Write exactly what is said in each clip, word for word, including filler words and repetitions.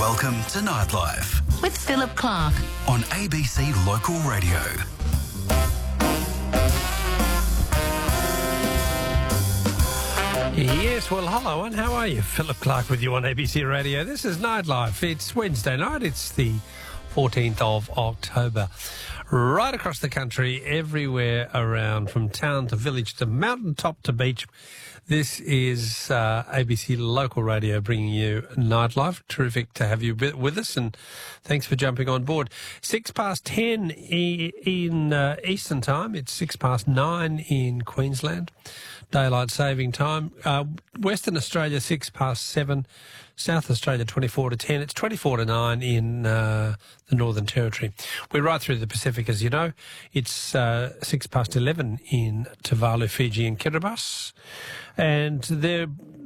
Welcome to Nightlife with Philip Clark on A B C Local Radio. Yes, well, hello, and how are you? Philip Clark with you on A B C Radio. This is Nightlife. It's Wednesday night. It's the fourteenth of October. Right across the country, everywhere around, from town to village to mountaintop to beach. This is uh, A B C Local Radio bringing you Nightlife. Terrific to have you with us, and thanks for jumping on board. Six past ten e- in uh, Eastern Time. It's six past nine in Queensland. Daylight saving time. Uh, Western Australia, six past seven. South Australia, twenty-four to ten. It's twenty-four to nine in uh, the Northern Territory. We're right through the Pacific, as you know. It's uh, six past eleven in Tuvalu, Fiji and Kiribati. And there,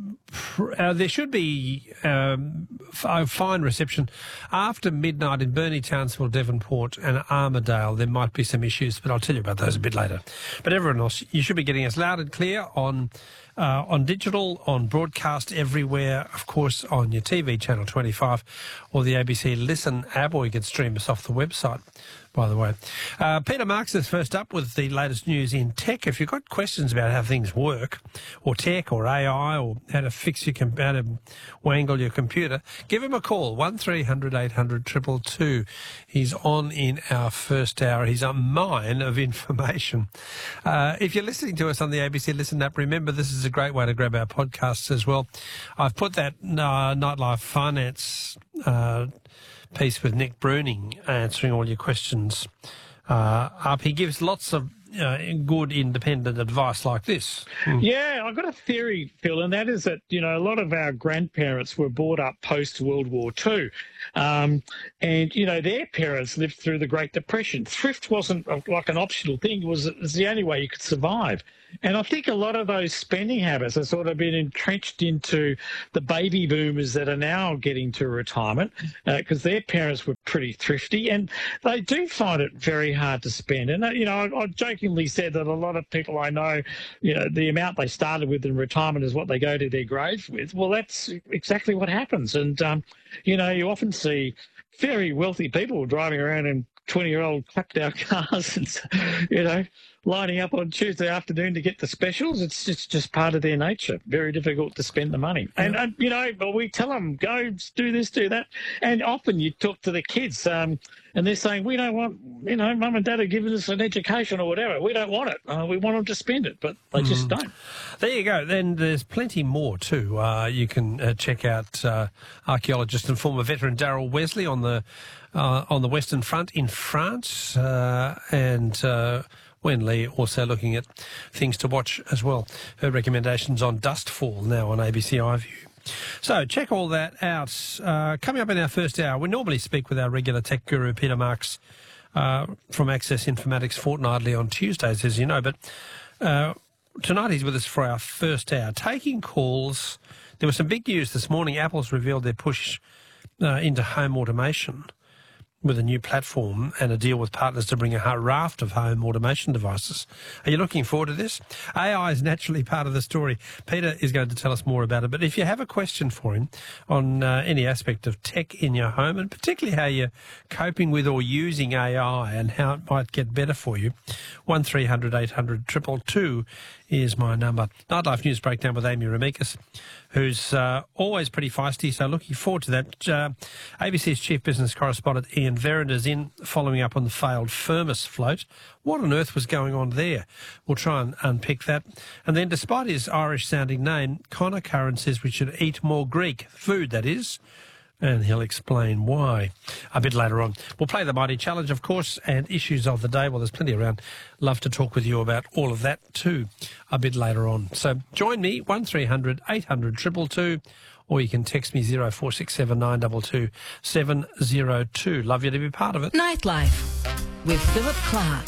uh, there should be um, a fine reception. After midnight in Burnie, Townsville, Devonport and Armidale, there might be some issues, but I'll tell you about those a bit later. But everyone else, you should be getting us loud and clear on Uh, on digital, on broadcast everywhere, of course, on your T V channel twenty-five or the A B C Listen app, or you can stream us off the website, by the way. Uh, Peter Marks is first up with the latest news in tech. If you've got questions about how things work, or tech, or A I, or how to fix your, com- how to wangle your computer, give him a call, one three hundred eight hundred two two two. He's on in our first hour. He's a mine of information. Uh, if you're listening to us on the A B C Listen app, remember this is a great way to grab our podcasts as well. I've put that uh, Nightlife Finance uh, piece with Nick Bruning answering all your questions uh, up. He gives lots of uh, good independent advice like this. Mm. Yeah, I've got a theory, Phil, and that is that, you know, a lot of our grandparents were brought up post-World War Two. Um, and, you know, their parents lived through the Great Depression. Thrift wasn't like an optional thing. It was, it was the only way you could survive. And I think a lot of those spending habits have sort of been entrenched into the baby boomers that are now getting to retirement because uh, their parents were pretty thrifty and they do find it very hard to spend. And, uh, you know, I, I jokingly said that a lot of people I know, you know, the amount they started with in retirement is what they go to their grave with. Well, that's exactly what happens. And, um, you know, you often see very wealthy people driving around in twenty-year-old clapped out cars and, you know, lining up on Tuesday afternoon to get the specials. It's just, just part of their nature. Very difficult to spend the money. And, and you know, but we tell them, go do this, do that. And often you talk to the kids um, and they're saying, we don't want, you know, mum and dad are giving us an education or whatever. We don't want it. Uh, we want them to spend it, but they mm. just don't. There you go. Then there's plenty more too. Uh, you can uh, check out uh, archaeologist and former veteran Daryl Wesley on the uh, on the Western Front in France uh, and uh, Wen Lee also looking at things to watch as well. Her recommendations on Dustfall now on A B C iView. So check all that out. Uh, coming up in our first hour, we normally speak with our regular tech guru, Peter Marks, uh, from Access Informatics fortnightly on Tuesdays, as you know. But uh, tonight he's with us for our first hour, taking calls. There was some big news this morning. Apple's revealed their push uh, into home automation with a new platform and a deal with partners to bring a raft of home automation devices. Are you looking forward to this? A I is naturally part of the story. Peter is going to tell us more about it. But if you have a question for him on uh, any aspect of tech in your home, and particularly how you're coping with or using A I and how it might get better for you, one three hundred eight hundred two two two is my number. Nightlife News Breakdown with Amy Ramikis, who's uh, always pretty feisty, so looking forward to that. Uh, A B C's chief business correspondent Ian Verinder's in, following up on the failed Firmus float. What on earth was going on there? We'll try and unpick that. And then, despite his Irish-sounding name, Connor Curran says we should eat more Greek food, that is. And he'll explain why a bit later on. We'll play the Mighty Challenge, of course, and issues of the day. Well, there's plenty around. Love to talk with you about all of that too a bit later on. So join me, one three hundred eight hundred two two two, or you can text me zero four six seven nine two two seven zero two. Love you to be part of it. Nightlife with Philip Clark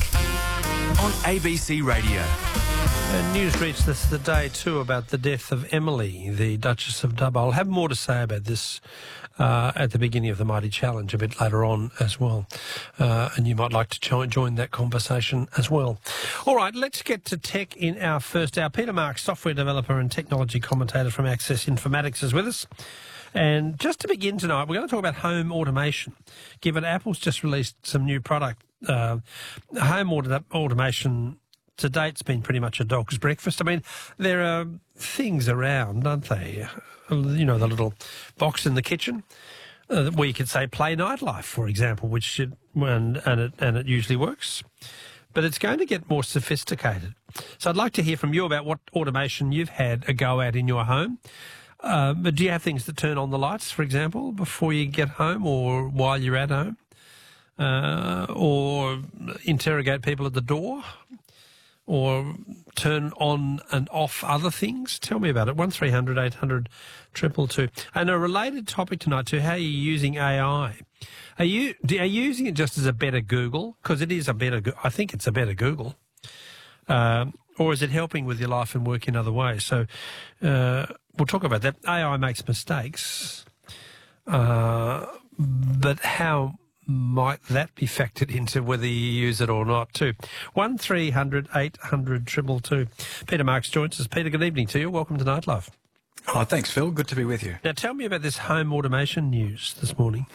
on A B C Radio. And news reached us today too about the death of Emily, the Duchess of Dubbo. I'll have more to say about this uh, at the beginning of the Mighty Challenge a bit later on as well. Uh, and you might like to join, join that conversation as well. All right, let's get to tech in our first hour. Peter Marks, software developer and technology commentator from Access Informatics, is with us. And just to begin tonight, we're going to talk about home automation, given Apple's just released some new product. Uh, home auto- automation to date's been pretty much a dog's breakfast. I mean, there are things around, aren't they? You know, the little box in the kitchen uh, where you could say play nightlife, for example, which should, and, and, it, and it usually works. But it's going to get more sophisticated. So I'd like to hear from you about what automation you've had a go at in your home. Uh, but do you have things that turn on the lights, for example, before you get home or while you're at home? Uh, or interrogate people at the door? Or turn on and off other things? Tell me about it. one three hundred eight hundred two two two. And a related topic tonight to how you're using A I. Are you are you using it just as a better Google? Because it is a better. I think it's a better Google. Um, or is it helping with your life and work in other ways? So uh, we'll talk about that. A I makes mistakes, uh, but how might that be factored into whether you use it or not too? one three hundred eight hundred two two two. Peter Marks joins us. Peter, good evening to you. Welcome to Nightlife. Oh, thanks, Phil. Good to be with you. Now, tell me about this home automation news this morning.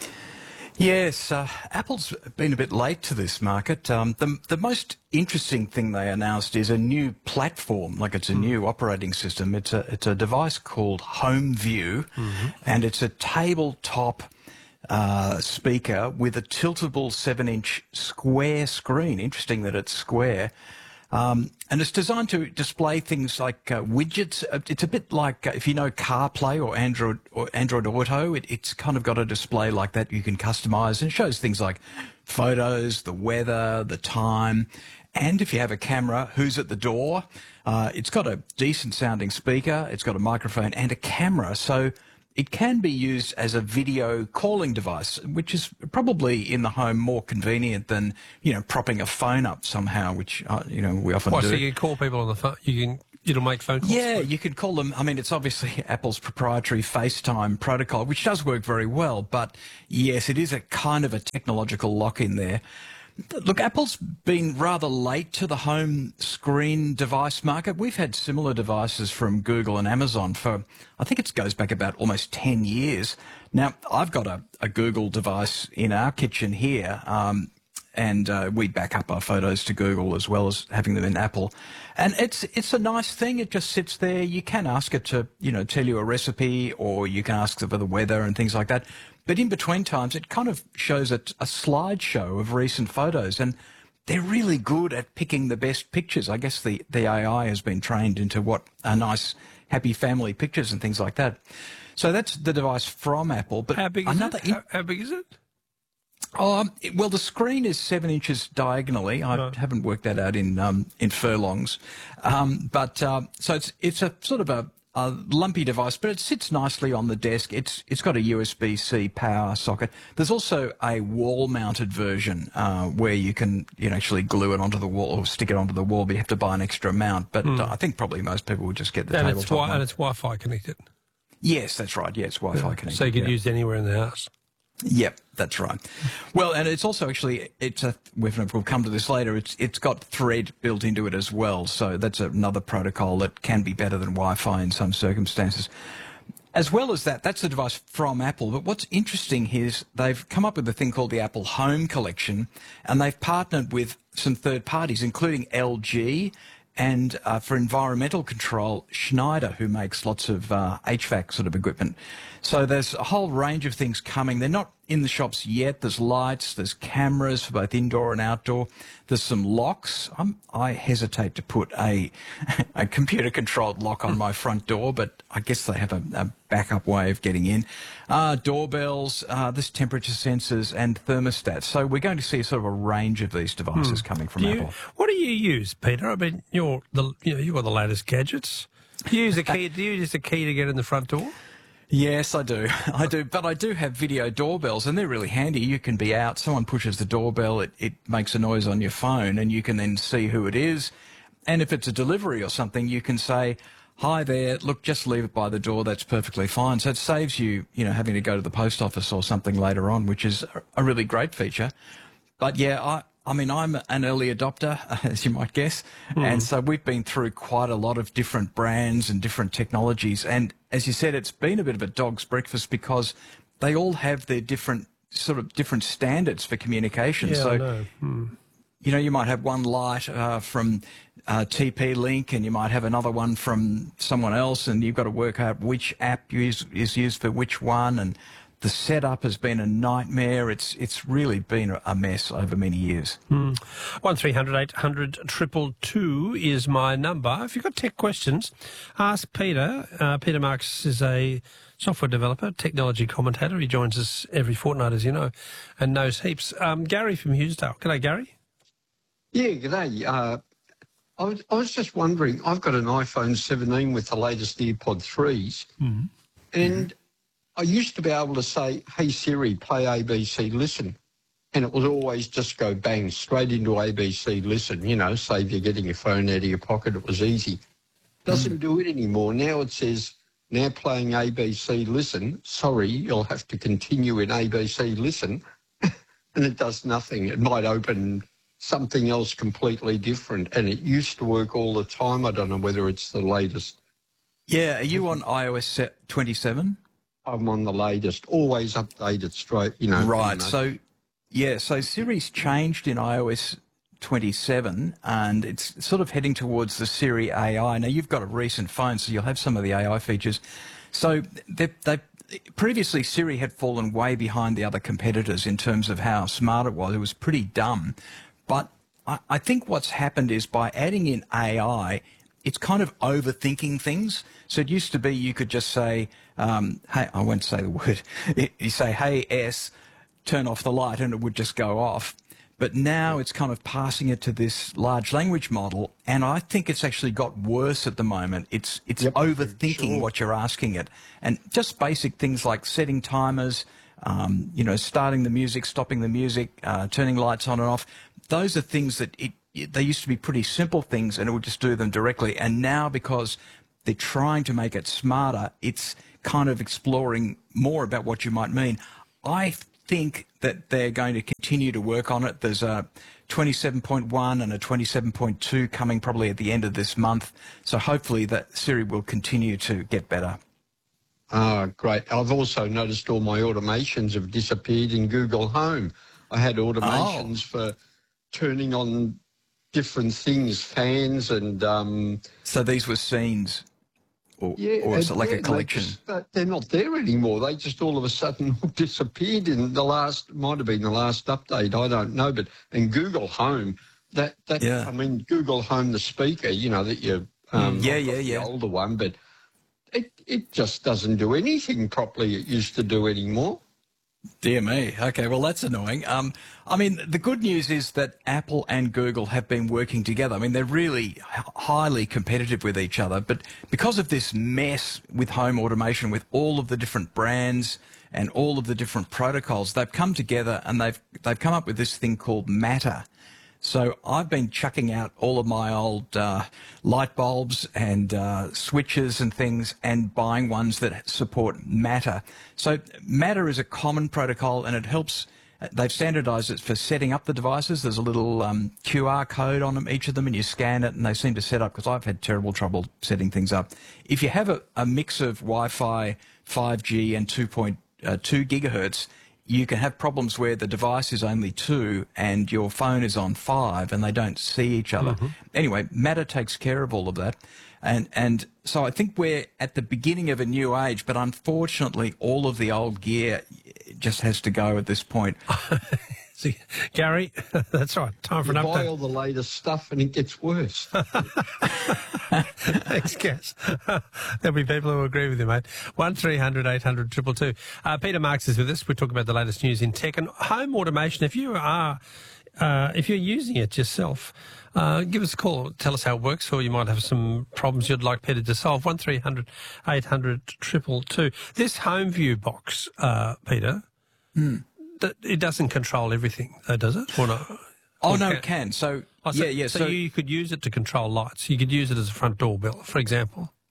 Yes, uh, Apple's been a bit late to this market. Um, the, the most interesting thing they announced is a new platform, like it's a mm. new operating system. It's a, it's a device called HomeView, mm-hmm. and it's a tabletop uh, speaker with a tiltable seven-inch square screen. Interesting that it's square. Um, and it's designed to display things like uh, widgets. It's a bit like uh, if you know CarPlay or Android or Android Auto. It, it's kind of got a display like that you can customize, and it shows things like photos, the weather, the time, and if you have a camera, who's at the door. Uh, it's got a decent sounding speaker. It's got a microphone and a camera, so it can be used as a video calling device, which is probably in the home more convenient than, you know, propping a phone up somehow, which, uh, you know, we often Why, do. so you can call people on the phone? You can, it'll make phone calls? Yeah, you can call them. I mean, it's obviously Apple's proprietary FaceTime protocol, which does work very well. But yes, it is a kind of a technological lock in there. Look, Apple's been rather late to the home screen device market. We've had similar devices from Google and Amazon for, I think it goes back about almost ten years. Now, I've got a, a Google device in our kitchen here, um, and uh, we back up our photos to Google as well as having them in Apple. And it's it's a nice thing. It just sits there. You can ask it to, you know, tell you a recipe, or you can ask it for the weather and things like that. But in between times, it kind of shows a, a slideshow of recent photos, and they're really good at picking the best pictures. I guess the, the A I has been trained into what are nice, happy family pictures and things like that. So that's the device from Apple. But how big is another it? How, how big is it? Um, it, well, the screen is seven inches diagonally. I Right. haven't worked that out in um, in furlongs, um, but uh, so it's it's a sort of a, a lumpy device, but it sits nicely on the desk. It's it's got a U S B C power socket. There's also a wall-mounted version uh, where you can you know actually glue it onto the wall or stick it onto the wall, but you have to buy an extra mount. But uh, I think probably most people would just get the And tabletop it's, wi- one. and it's Wi-Fi connected. Yes, that's right. Yeah, it's Wi-Fi connected. So you can yeah. use it anywhere in the house. Yep, that's right. Well, and it's also actually, it's a, we've, we'll come to this later, it's it's got Thread built into it as well, so that's another protocol that can be better than Wi-Fi in some circumstances. As well as that, that's the device from Apple, but what's interesting is they've come up with a thing called the Apple Home Collection, and they've partnered with some third parties, including L G, and uh, for environmental control, Schneider, who makes lots of uh, H V A C sort of equipment. So there's a whole range of things coming. They're not in the shops yet. There's lights, there's cameras for both indoor and outdoor. There's some locks. I'm, I hesitate to put a, a computer-controlled lock on my front door, but I guess they have a, a backup way of getting in. Uh, doorbells, uh, there's temperature sensors and thermostats. So we're going to see sort of a range of these devices coming from Do you, Apple. what do you use, Peter? I mean, you're the you know you've got the latest gadgets. Do you use a key? Do you use a key to get in the front door? Yes, I do. I do. But I do have video doorbells, and they're really handy. You can be out, someone pushes the doorbell, it, it makes a noise on your phone, and you can then see who it is. And if it's a delivery or something, you can say, hi there, look, just leave it by the door, that's perfectly fine. So it saves you, you know, having to go to the post office or something later on, which is a really great feature. But yeah, I, I mean, I'm an early adopter, as you might guess, mm. and so we've been through quite a lot of different brands and different technologies. And as you said, it's been a bit of a dog's breakfast because they all have their different sort of different standards for communication. Yeah, so, I know. Hmm. you know, you might have one light uh, from uh, T P Link, and you might have another one from someone else, and you've got to work out which app use, is used for which one, and the setup has been a nightmare. It's it's really been a mess over many years. Mm. one three hundred eight hundred two two two is my number. If you've got tech questions, ask Peter. Uh, Peter Marks is a software developer, technology commentator. He joins us every fortnight, as you know, and knows heaps. Um, Gary from Hughesdale. G'day, Gary. Yeah, g'day. Uh, I, was, I was just wondering, I've got an iPhone seventeen with the latest AirPod threes, mm-hmm. and I used to be able to say, hey, Siri, play A B C Listen, and it would always just go bang, straight into A B C Listen, you know, save you getting your phone out of your pocket. It was easy. Doesn't mm. do it anymore. Now it says, now playing A B C Listen, sorry, you'll have to continue in A B C Listen, and it does nothing. It might open something else completely different, and it used to work all the time. I don't know whether it's the latest. Yeah, are you on i O S twenty-seven? I'm on the latest, always updated straight, you know. Right, you know. so, yeah, so Siri's changed in i O S twenty-seven, and it's sort of heading towards the Siri A I. Now, you've got a recent phone, so you'll have some of the A I features. So they, they previously, Siri had fallen way behind the other competitors in terms of how smart it was. It was pretty dumb. But I, I think what's happened is by adding in A I, it's kind of overthinking things. So it used to be you could just say, um, hey, I won't say the word. You say, hey, S, turn off the light, and it would just go off. But now it's kind of passing it to this large language model, and I think it's actually got worse at the moment. It's it's yep, overthinking sure. what you're asking it. And just basic things like setting timers, um, you know, starting the music, stopping the music, uh, turning lights on and off. Those are things that it, it, they used to be pretty simple things, and it would just do them directly. And now, because they're trying to make it smarter, it's kind of exploring more about what you might mean. I think that they're going to continue to work on it. There's a twenty-seven point one and a twenty-seven point two coming probably at the end of this month. So hopefully that Siri will continue to get better. Ah, great. I've also noticed all my automations have disappeared in Google Home. I had automations oh. for turning on different things, fans and... Um, so these were scenes? Or, yeah, or is it like yeah, a collection? They just, uh, they're not there anymore. They just all of a sudden disappeared in the last, might have been the last update, I don't know. But in Google Home, that, that yeah. I mean, Google Home, the speaker, you know, that you... Um, yeah, yeah, yeah. The older one, but it, it just doesn't do anything properly it used to do anymore. Dear me. Okay, well, that's annoying. Um, I mean, the good news is that Apple and Google have been working together. I mean, they're really highly competitive with each other, but because of this mess with home automation, with all of the different brands and all of the different protocols, they've come together and they've they've come up with this thing called Matter. So I've been chucking out all of my old uh, light bulbs and uh, switches and things and buying ones that support Matter. So Matter is a common protocol, and it helps. They've standardized it for setting up the devices. There's a little um, Q R code on them, each of them, and you scan it, and they seem to set up, because I've had terrible trouble setting things up. If you have a, a mix of Wi-Fi, five G, and two point two gigahertz, you can have problems where the device is only two and your phone is on five and they don't see each other. Mm-hmm. Anyway, Matter takes care of all of that. And and so I think we're at the beginning of a new age, but unfortunately all of the old gear just has to go at this point. See, Gary, that's right. Time for you an update. Buy all the latest stuff and it gets worse. Thanks, Cass. There'll be people who agree with you, mate. one three hundred eight hundred two two two. Uh, Peter Marks is with us. We talk about the latest news in tech and home automation. If you are, uh, if you're using it yourself, uh, give us a call. Tell us how it works, or you might have some problems you'd like Peter to solve. one three hundred eight hundred two two two. This home view box, uh, Peter. Hmm. That it doesn't control everything, though, does it? Or no? Oh, or no, can, it can. So, oh, so, yeah, yeah. So, so you could use it to control lights. You could use it as a front door bell, for example.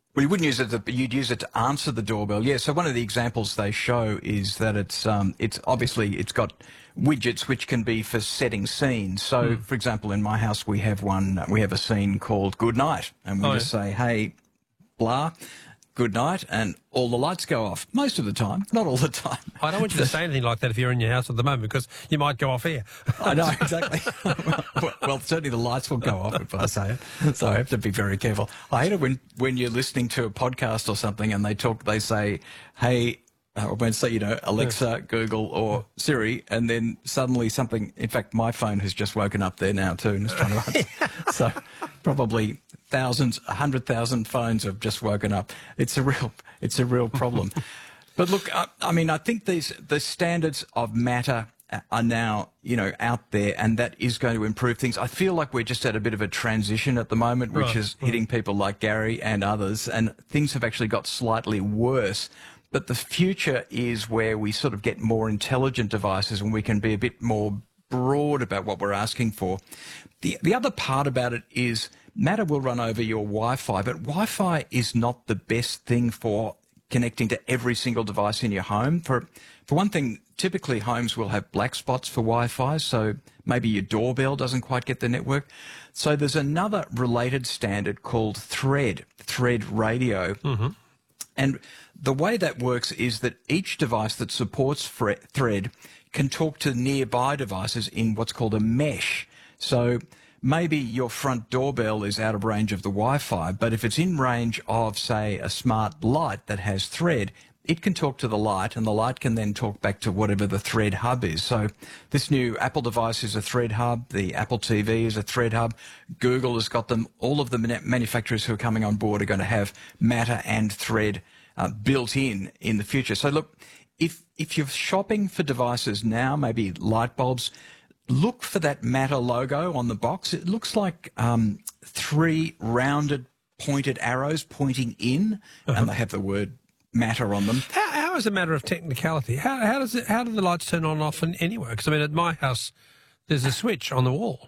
Well, you wouldn't use it, to, but you'd use it to answer the doorbell. Yeah, so one of the examples they show is that it's um, it's obviously it's got widgets which can be for setting scenes. So, Hmm. for example, in my house we have one, we have a scene called Good Night, and we Oh, just say, hey, blah, good night, and all the lights go off. Most of the time, not all the time. I don't want you to say anything like that if you're in your house at the moment, because you might go off here. I know, exactly. well, well, certainly the lights will go off if I say it, so I have to be very careful. I hate it when, when you're listening to a podcast or something and they talk, they say, hey, uh, or when say, you know, Alexa, Google, or Siri, and then suddenly something, in fact, my phone has just woken up there now too and is trying to answer. So probably thousands, a hundred thousand phones have just woken up. It's a real, it's a real problem. But look, I, I mean, I think these the standards of Matter are now, you know, out there, and that is going to improve things. I feel like we're just at a bit of a transition at the moment, which Right, is hitting people like Gary and others, and things have actually got slightly worse. But the future is where we sort of get more intelligent devices and we can be a bit more broad about what we're asking for. The, the other part about it is Matter will run over your Wi-Fi, but Wi-Fi is not the best thing for connecting to every single device in your home. For, for one thing, typically homes will have black spots for Wi-Fi, so maybe your doorbell doesn't quite get the network. So there's another related standard called Thread, Thread Radio. Mm-hmm. And the way that works is that each device that supports Thread can talk to nearby devices in what's called a mesh. So maybe your front doorbell is out of range of the Wi-Fi, but if it's in range of, say, a smart light that has Thread, it can talk to the light, and the light can then talk back to whatever the Thread hub is. So this new Apple device is a Thread hub. The Apple T V is a Thread hub. Google has got them. All of the manufacturers who are coming on board are going to have Matter and Thread uh, built in in the future. So look, if if you're shopping for devices now, maybe light bulbs, look for that Matter logo on the box. It looks like um, three rounded pointed arrows pointing in, uh-huh. and they have the word Matter on them. How, how is a matter of technicality? How, how does it? How do the lights turn on and off and anywhere? Because I mean, at my house, there's a switch on the wall.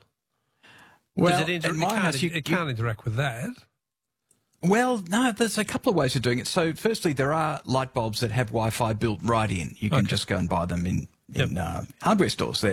Well, Does it, inter- at my it, can't, house, you, it can't interact with that. Well, no, there's a couple of ways of doing it. So, firstly, there are light bulbs that have Wi-Fi built right in. You can Okay. just go and buy them in, in Yep. uh, hardware stores there.